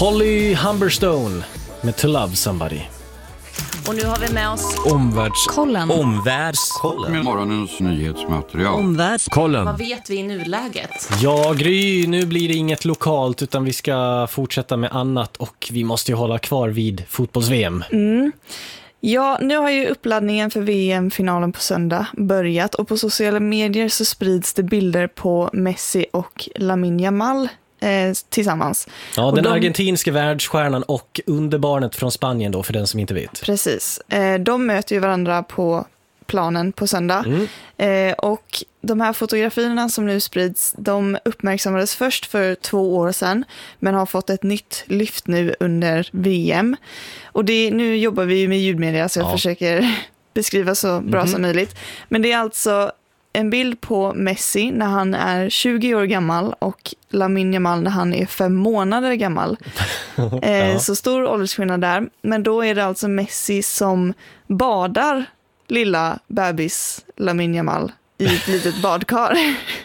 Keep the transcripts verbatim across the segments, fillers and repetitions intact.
Holly Humberstone med To Love Somebody. Och nu har vi med oss Omvärldskollen. Omvärldskollen. Med morgonens nyhetsmaterial. Omvärldskollen. Vad vet vi i nuläget? Ja, Gry, nu blir det inget lokalt utan vi ska fortsätta med annat och vi måste ju hålla kvar vid fotbolls-V M. Mm. Ja, nu har ju uppladdningen för V M-finalen på söndag börjat och på sociala medier så sprids det bilder på Messi och Lamine Yamal eh, tillsammans. Ja, och den de... argentinska världsstjärnan och underbarnet från Spanien då, för den som inte vet. Precis. Eh, de möter ju varandra på planen på söndag. Mm. Eh, och de här fotografierna som nu sprids, de uppmärksammades först för två år sedan men har fått ett nytt lyft nu under V M. Och det, nu jobbar vi ju med ljudmedia så jag ja. försöker beskriva så bra mm. som möjligt. Men det är alltså en bild på Messi när han är tjugo år gammal och Lamine Yamal när han är fem månader gammal. eh, ja. Så stor åldersskillnad där. Men då är det alltså Messi som badar lilla bebis Lamine Yamal i ett litet badkar.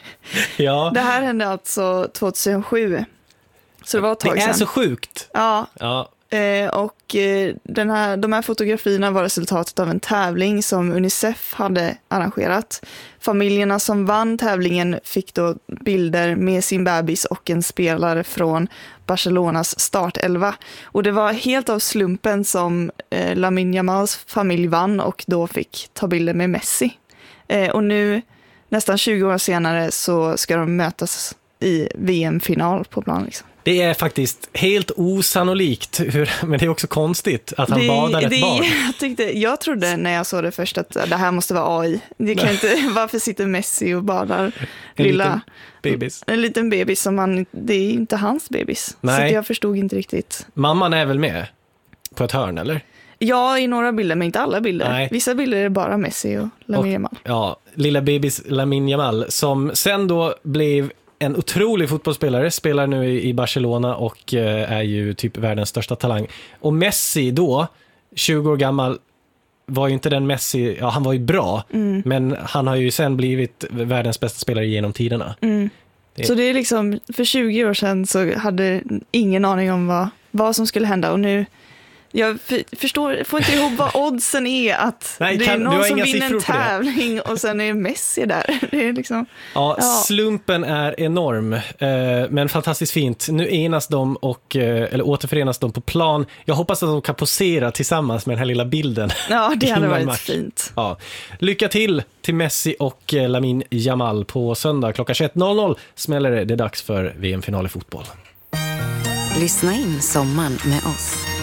Ja. Det här hände alltså tjugohundrasju. Så det var ett tag Det är sedan. så sjukt. Ja. Ja. Eh, och eh, den här, de här fotografierna var resultatet av en tävling som Unicef hade arrangerat. Familjerna som vann tävlingen fick då bilder med sin bebis och en spelare från Barcelonas startelva. Och det var helt av slumpen som eh, Lamine Yamals familj vann och då fick ta bilder med Messi. Eh, och nu, nästan tjugo år senare, så ska de mötas i V M-final på plan liksom. Det är faktiskt helt osannolikt, hur, men det är också konstigt att han det, badar ett det, barn. Jag, tyckte, jag trodde när jag såg det först att det här måste vara A I. Det kan inte, varför sitter Messi och badar en lilla, liten bebis? En liten bebis som man, det är inte hans bebis. Nej. Så jag förstod inte riktigt. Mamman är väl med på ett hörn, eller? Ja, i några bilder, men inte alla bilder. Nej. Vissa bilder är bara Messi och Lamine Yamal. Ja, lilla bebis Lamine Yamal som sen då blev en otrolig fotbollsspelare, spelar nu i Barcelona och är ju typ världens största talang. Och Messi då, tjugo år gammal, var ju inte den Messi, ja han var ju bra, mm. men han har ju sen blivit världens bästa spelare genom tiderna. Mm. Det... Så det är liksom, för tjugo år sedan så hade ingen aning om vad, vad som skulle hända och nu jag förstår, får inte ihop vad oddsen är att Nej, det kan, är någon som vinner en tävling tävling och sen är Messi där. Det är liksom, ja, ja, slumpen är enorm, eh, men fantastiskt fint. Nu enas de och, eh, eller återförenas de på plan. Jag hoppas att de kan posera tillsammans med den här lilla bilden. Ja, det hade varit match. fint. Ja. Lycka till till Messi och eh, Lamine Yamal på söndag klockan tjugoett noll noll smäller det. Det är dags för V M-final i fotboll. Lyssna in sommaren med oss.